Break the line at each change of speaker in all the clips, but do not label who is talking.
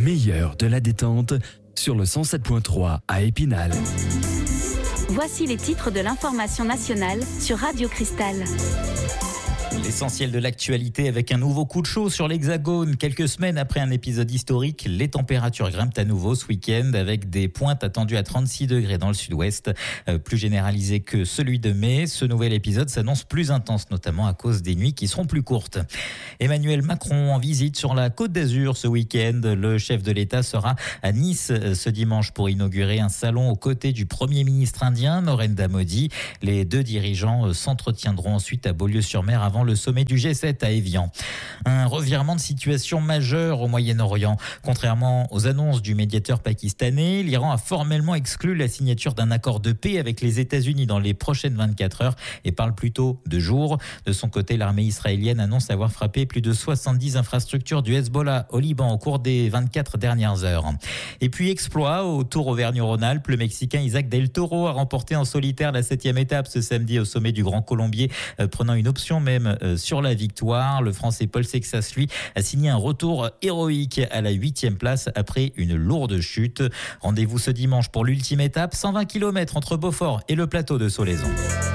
meilleur de la détente sur le 107.3 à Épinal.
Voici les titres de l'information nationale sur Radio Cristal.
L'essentiel de l'actualité avec un nouveau coup de chaud sur l'Hexagone. Quelques semaines après un épisode historique, les températures grimpent à nouveau ce week-end avec des pointes attendues à 36 degrés dans le sud-ouest. Plus généralisé que celui de mai, ce nouvel épisode s'annonce plus intense, notamment à cause des nuits qui seront plus courtes. Emmanuel Macron en visite sur la Côte d'Azur ce week-end. Le chef de l'État sera à Nice ce dimanche pour inaugurer un salon aux côtés du Premier ministre indien, Narendra Modi. Les deux dirigeants s'entretiendront ensuite à Beaulieu-sur-Mer avant le sommet du G7 à Évian. Un revirement de situation majeur au Moyen-Orient. Contrairement aux annonces du médiateur pakistanais, l'Iran a formellement exclu la signature d'un accord de paix avec les États-Unis dans les prochaines 24 heures et parle plutôt de jours. De son côté, l'armée israélienne annonce avoir frappé plus de 70 infrastructures du Hezbollah au Liban au cours des 24 dernières heures. Et puis exploit au Tour Auvergne-Rhône-Alpes, le Mexicain Isaac Del Toro a remporté en solitaire la 7e étape ce samedi au sommet du Grand Colombier, prenant une option même sur la victoire. Le Français Paul Sexas, lui, a signé un retour héroïque à la 8e place après une lourde chute. Rendez-vous ce dimanche pour l'ultime étape, 120 km entre Beaufort et le plateau de Solaizon.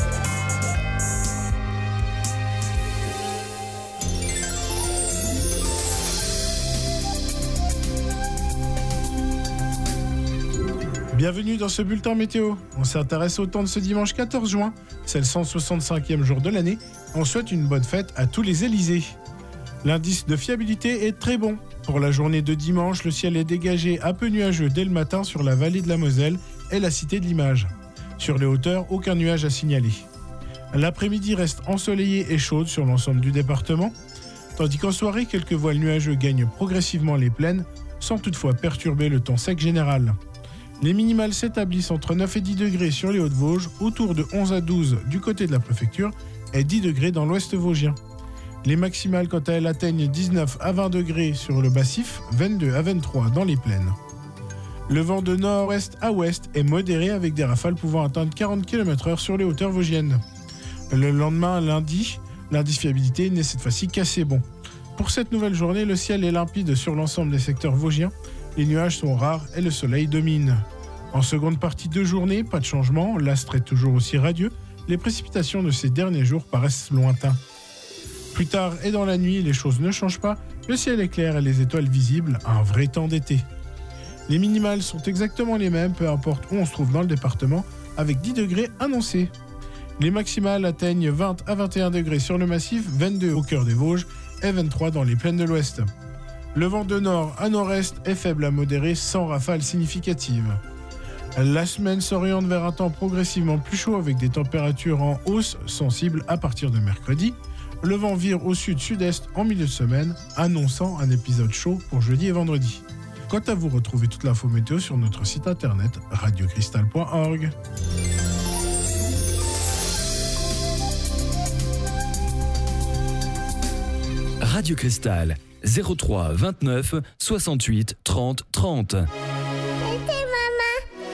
Bienvenue dans ce bulletin météo. On s'intéresse au temps de ce dimanche 14 juin. C'est le 165e jour de l'année. On souhaite une bonne fête à tous les Élysées. L'indice de fiabilité est très bon. Pour la journée de dimanche, le ciel est dégagé à peu nuageux dès le matin sur la vallée de la Moselle et la cité de l'Image. Sur les hauteurs, aucun nuage à signaler. L'après-midi reste ensoleillée et chaude sur l'ensemble du département, tandis qu'en soirée, quelques voiles nuageux gagnent progressivement les plaines, sans toutefois perturber le temps sec général. Les minimales s'établissent entre 9 et 10 degrés sur les Hauts-de-Vosges, autour de 11 à 12 du côté de la préfecture et 10 degrés dans l'ouest vosgien. Les maximales, quant à elles, atteignent 19 à 20 degrés sur le massif, 22 à 23 dans les plaines. Le vent de nord-ouest à ouest est modéré avec des rafales pouvant atteindre 40 km/h sur les hauteurs vosgiennes. Le lendemain, lundi, l'indice fiabilité n'est cette fois-ci qu'assez bon. Pour cette nouvelle journée, le ciel est limpide sur l'ensemble des secteurs vosgiens. Les nuages sont rares et le soleil domine. En seconde partie de journée, pas de changement, l'astre est toujours aussi radieux. Les précipitations de ces derniers jours paraissent lointains. Plus tard et dans la nuit, les choses ne changent pas. Le ciel est clair et les étoiles visibles, un vrai temps d'été. Les minimales sont exactement les mêmes, peu importe où on se trouve dans le département, avec 10 degrés annoncés. Les maximales atteignent 20 à 21 degrés sur le massif, 22 au cœur des Vosges et 23 dans les plaines de l'Ouest. Le vent de nord à nord-est est faible à modéré, sans rafales significatives. La semaine s'oriente vers un temps progressivement plus chaud avec des températures en hausse sensibles à partir de mercredi. Le vent vire au sud-sud-est en milieu de semaine, annonçant un épisode chaud pour jeudi et vendredi. Quant à vous, retrouvez toute l'info météo sur notre site internet radiocristal.org.
Radio Cristal 03 29 68 30 30.